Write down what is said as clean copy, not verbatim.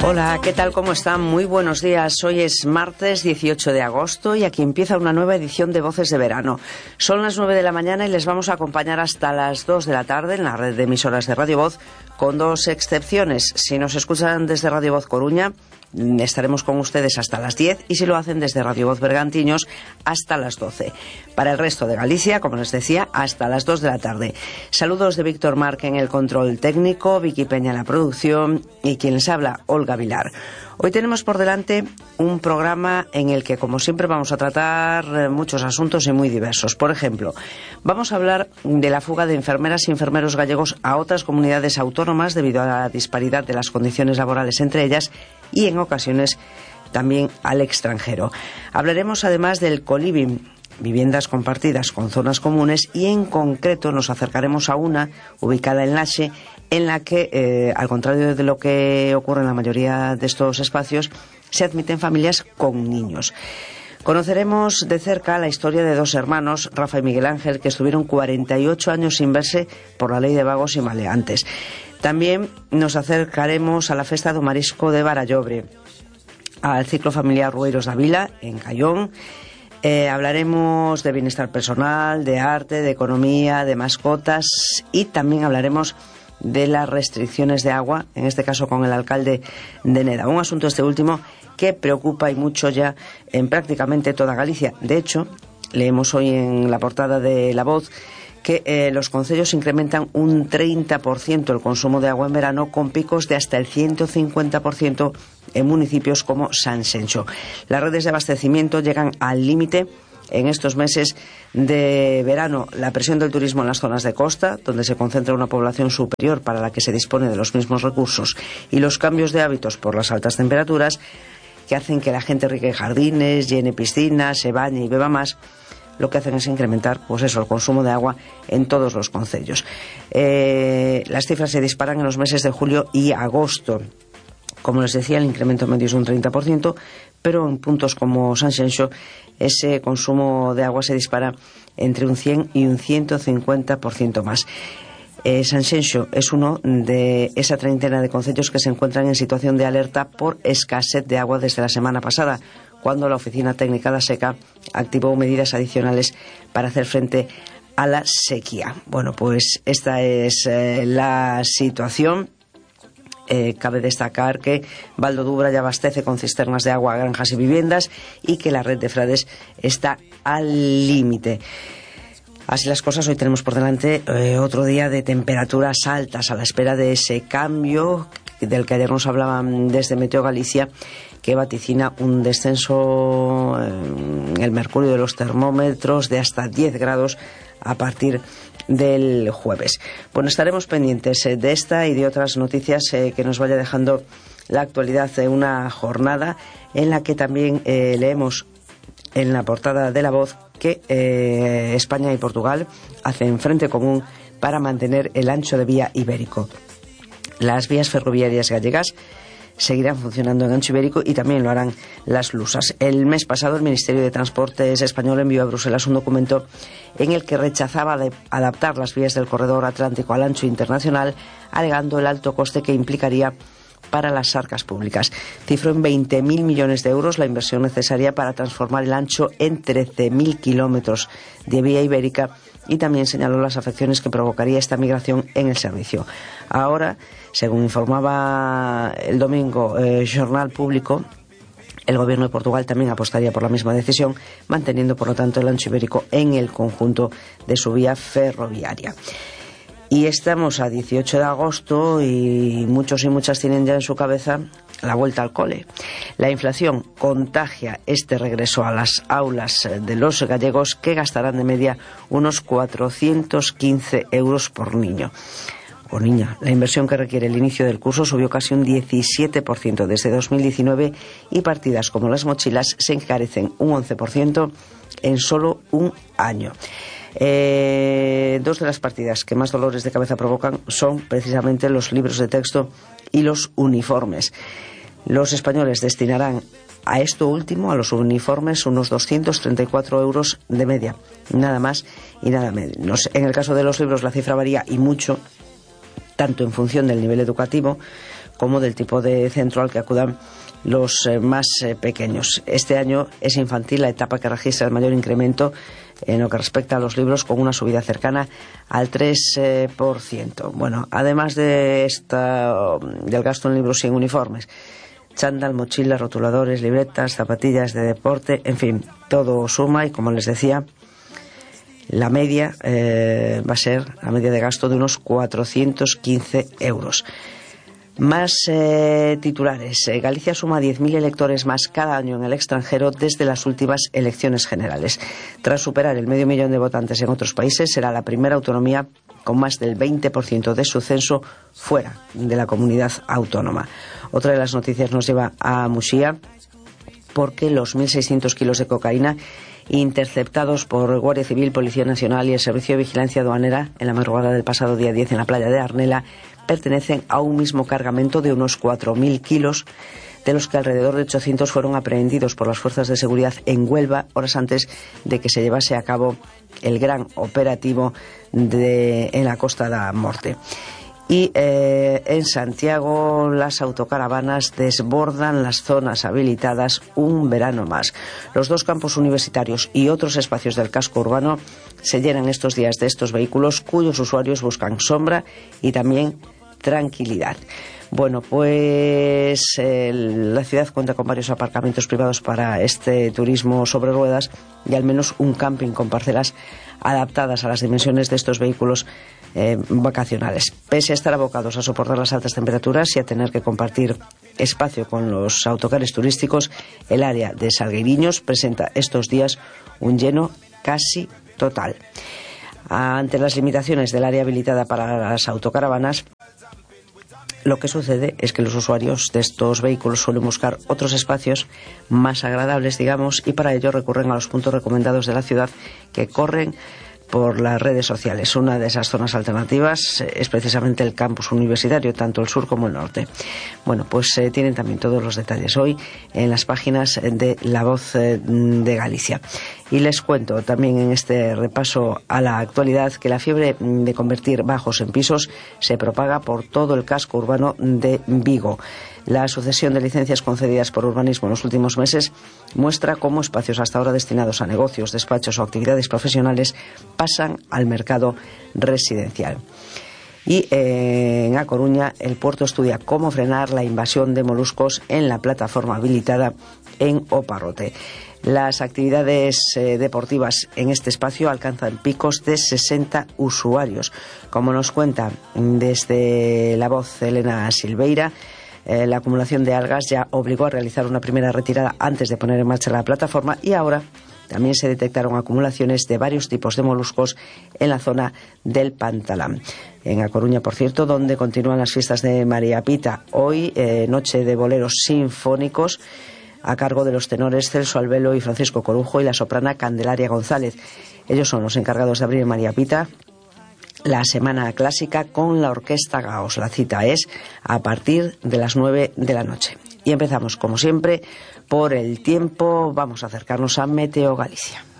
Hola, ¿qué tal? ¿Cómo están? Muy buenos días. Hoy es martes 18 de agosto y aquí empieza una nueva edición de Voces de Verano. Son las 9 de la mañana y les vamos a acompañar hasta las 2 de la tarde en la red de emisoras de Radio Voz, con dos excepciones. Si nos escuchan desde Radio Voz Coruña, estaremos con ustedes hasta las 10 y si lo hacen desde Radio Voz Bergantiños hasta las 12. Para el resto de Galicia, como les decía, hasta las 2 de la tarde. Saludos de Víctor Marque en el control técnico, Vicky Peña en la producción y quien les habla, Olga Vilar. Hoy tenemos por delante un programa en el que, como siempre, vamos a tratar muchos asuntos y muy diversos. Por ejemplo, vamos a hablar de la fuga de enfermeras y enfermeros gallegos a otras comunidades autónomas debido a la disparidad de las condiciones laborales entre ellas y, en ocasiones, también al extranjero. Hablaremos además del coliving, viviendas compartidas con zonas comunes, y en concreto nos acercaremos a una ubicada en Laxe, en la que, al contrario de lo que ocurre en la mayoría de estos espacios, se admiten familias con niños. Conoceremos de cerca la historia de dos hermanos, Rafa y Miguel Ángel, que estuvieron 48 años sin verse por la ley de vagos y maleantes. También nos acercaremos a la Festa do Marisco de Barallobre, al ciclo familiar Rueiros da Vila, en Cayón. Hablaremos de bienestar personal, de arte, de economía, de mascotas, y también hablaremos de las restricciones de agua, en este caso con el alcalde de Neda. Un asunto este último que preocupa y mucho ya en prácticamente toda Galicia. De hecho, leemos hoy en la portada de La Voz que los concellos incrementan un 30% el consumo de agua en verano, con picos de hasta el 150% en municipios como Sanxenxo. Las redes de abastecimiento llegan al límite en estos meses de verano. La presión del turismo en las zonas de costa, donde se concentra una población superior para la que se dispone de los mismos recursos, y los cambios de hábitos por las altas temperaturas, que hacen que la gente riegue jardines, llene piscinas, se bañe y beba más, lo que hacen es incrementar, el consumo de agua en todos los concellos. Las cifras se disparan en los meses de julio y agosto. Como les decía, el incremento medio es un 30%, pero en puntos como Sanxenxo ese consumo de agua se dispara entre un 100 y un 150% más. Sanxenxo es uno de esa treintena de concellos que se encuentran en situación de alerta por escasez de agua desde la semana pasada, cuando la Oficina Técnica da Seca activó medidas adicionales para hacer frente a la sequía. Bueno, pues esta es la situación. Cabe destacar que Val do Dubra ya abastece con cisternas de agua a granjas y viviendas y que la red de Frades está al límite. Así las cosas, hoy tenemos por delante otro día de temperaturas altas, a la espera de ese cambio del que ayer nos hablaban desde Meteo Galicia, que vaticina un descenso en el mercurio de los termómetros de hasta 10 grados a partir del jueves. Bueno, estaremos pendientes de esta y de otras noticias que nos vaya dejando la actualidad de una jornada en la que también leemos en la portada de La Voz que España y Portugal hacen frente común para mantener el ancho de vía ibérico. Las vías ferroviarias gallegas seguirán funcionando en ancho ibérico y también lo harán las lusas. El mes pasado el Ministerio de Transportes español envió a Bruselas un documento en el que rechazaba adaptar las vías del corredor atlántico al ancho internacional, alegando el alto coste que implicaría para las arcas públicas. Cifró en 20.000 millones de euros la inversión necesaria para transformar el ancho en 13.000 kilómetros de vía ibérica, y también señaló las afecciones que provocaría esta migración en el servicio. Ahora, según informaba el domingo Jornal Público, el gobierno de Portugal también apostaría por la misma decisión, manteniendo por lo tanto el ancho ibérico en el conjunto de su vía ferroviaria. Y estamos a 18 de agosto y muchos y muchas tienen ya en su cabeza la vuelta al cole. La inflación contagia este regreso a las aulas de los gallegos, que gastarán de media unos 415 euros por niño o niña. La inversión que requiere el inicio del curso subió casi un 17% desde 2019 y partidas como las mochilas se encarecen un 11% en solo un año. Dos de las partidas que más dolores de cabeza provocan son precisamente los libros de texto y los uniformes. Los españoles destinarán a esto último, a los uniformes, unos 234 euros de media, nada más y nada menos. En el caso de los libros la cifra varía y mucho, tanto en función del nivel educativo como del tipo de centro al que acudan los más pequeños. Este año es infantil la etapa que registra el mayor incremento en lo que respecta a los libros, con una subida cercana al 3%. Bueno, además del gasto en libros y en uniformes, chándal, mochilas, rotuladores, libretas, zapatillas de deporte, en fin, todo suma, y como les decía, la media va a ser la media de gasto de unos 415 euros. Más titulares. Galicia suma 10.000 electores más cada año en el extranjero desde las últimas elecciones generales. Tras superar el 500.000 de votantes en otros países, será la primera autonomía con más del 20% de su censo fuera de la comunidad autónoma. Otra de las noticias nos lleva a Muxía, porque los 1.600 kilos de cocaína interceptados por Guardia Civil, Policía Nacional y el Servicio de Vigilancia Aduanera en la madrugada del pasado día 10 en la playa de Arnela pertenecen a un mismo cargamento de unos 4.000 kilos, de los que alrededor de 800 fueron aprehendidos por las fuerzas de seguridad en Huelva horas antes de que se llevase a cabo el gran operativo en la Costa da Morte. Y en Santiago las autocaravanas desbordan las zonas habilitadas un verano más. Los dos campus universitarios y otros espacios del casco urbano se llenan estos días de estos vehículos cuyos usuarios buscan sombra y también tranquilidad. Bueno, pues la ciudad cuenta con varios aparcamientos privados para este turismo sobre ruedas y al menos un camping con parcelas adaptadas a las dimensiones de estos vehículos vacacionales. Pese a estar abocados a soportar las altas temperaturas y a tener que compartir espacio con los autocares turísticos, el área de Salgueiriños presenta estos días un lleno casi total. Ante las limitaciones del área habilitada para las autocaravanas, lo que sucede es que los usuarios de estos vehículos suelen buscar otros espacios más agradables, digamos, y para ello recurren a los puntos recomendados de la ciudad que corren por las redes sociales. Una de esas zonas alternativas es precisamente el campus universitario, tanto el sur como el norte. Bueno, pues tienen también todos los detalles hoy en las páginas de La Voz de Galicia. Y les cuento también en este repaso a la actualidad que la fiebre de convertir bajos en pisos se propaga por todo el casco urbano de Vigo. La sucesión de licencias concedidas por urbanismo en los últimos meses muestra cómo espacios hasta ahora destinados a negocios, despachos o actividades profesionales pasan al mercado residencial. Y en A Coruña, el puerto estudia cómo frenar la invasión de moluscos en la plataforma habilitada en Oparrote. Las actividades deportivas en este espacio alcanzan picos de 60 usuarios. Como nos cuenta desde La Voz Elena Silveira, la acumulación de algas ya obligó a realizar una primera retirada antes de poner en marcha la plataforma, y ahora también se detectaron acumulaciones de varios tipos de moluscos en la zona del Pantalán. En A Coruña, por cierto, donde continúan las fiestas de María Pita. Hoy, noche de boleros sinfónicos a cargo de los tenores Celso Albelo y Francisco Corujo y la soprana Candelaria González. Ellos son los encargados de abrir María Pita, la semana clásica, con la Orquesta Gaos. La cita es a partir de las 9 de la noche. Y empezamos, como siempre, por el tiempo. Vamos a acercarnos a Meteo Galicia.